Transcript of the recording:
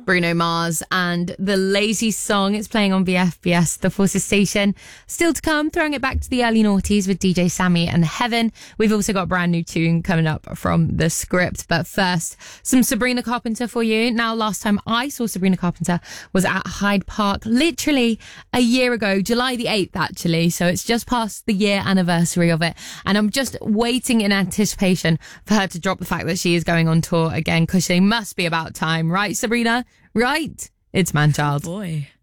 Bruno Mars and The Lazy Song. It's playing on BFBS, the Forces station. Still to come, throwing it back to the early noughties with DJ Sammy and Heaven. We've also got a brand new tune coming up from The Script. But first, some Sabrina Carpenter for you. Now, last time I saw Sabrina Carpenter was at Hyde Park, literally a year ago, July the 8th, actually. So it's just past the year anniversary of it. And I'm just waiting in anticipation for her to drop the fact that she is going on tour again, because she must be about time. Right, Sabrina? Right? It's Manchild. Oh boy.